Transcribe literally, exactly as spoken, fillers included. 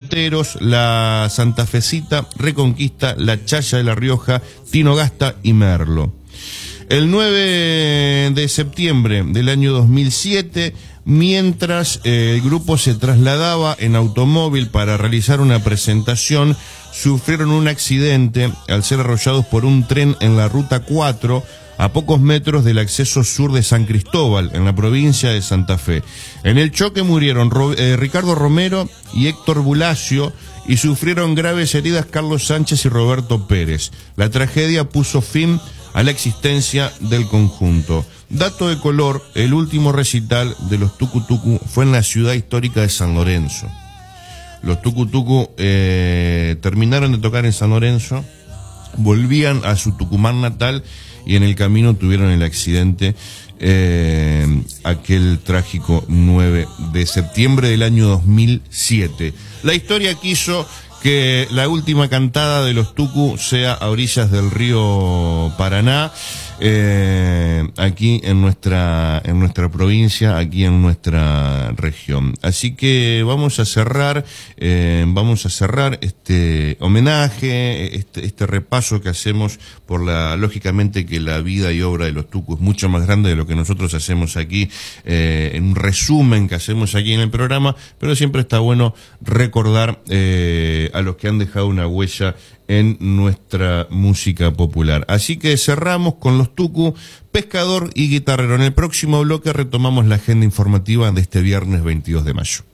Monteros, la Santafecita, Reconquista, la Chaya de La Rioja, Tinogasta y Merlo. El nueve de septiembre del año dos mil siete, mientras eh, el grupo se trasladaba en automóvil para realizar una presentación, sufrieron un accidente al ser arrollados por un tren en la ruta cuatro, a pocos metros del acceso sur de San Cristóbal, en la provincia de Santa Fe. En el choque murieron Ro eh, Ricardo Romero y Héctor Bulacio, y sufrieron graves heridas Carlos Sánchez y Roberto Pérez. La tragedia puso fin a la existencia del conjunto. Dato de color, el último recital de los Tucu Tucu fue en la ciudad histórica de San Lorenzo. Los Tucu Tucu eh, terminaron de tocar en San Lorenzo, volvían a su Tucumán natal y en el camino tuvieron el accidente, eh, aquel trágico nueve de septiembre del año dos mil siete. La historia quiso que la última cantada de los Tucu sea a orillas del río Paraná, eh, aquí en nuestra en nuestra provincia, aquí en nuestra región. Así que vamos a cerrar, eh, vamos a cerrar este homenaje, este, este repaso que hacemos por la, lógicamente que la vida y obra de los Tucu es mucho más grande de lo que nosotros hacemos aquí, eh, en un resumen que hacemos aquí en el programa, pero siempre está bueno recordar eh, a los que han dejado una huella en nuestra música popular. Así que cerramos con los Tucu, Pescador y Guitarrero. En el próximo bloque retomamos la agenda informativa de este viernes veintidós de mayo.